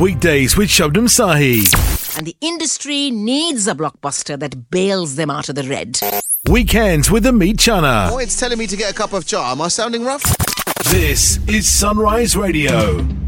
weekdays with Shabnam Sahi. And the industry needs a blockbuster that bails them out of the red. Weekends with Amit Chana. Oh, it's telling me to get a cup of chai. Am I sounding rough? This is Sunrise Radio.